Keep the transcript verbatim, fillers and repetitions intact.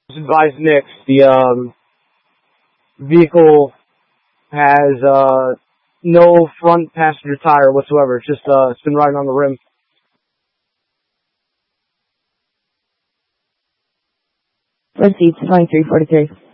Advise Nick, the um, vehicle has uh, no front passenger tire whatsoever. It's just uh, it's been riding on the rim. Front seats, twenty-three forty-three.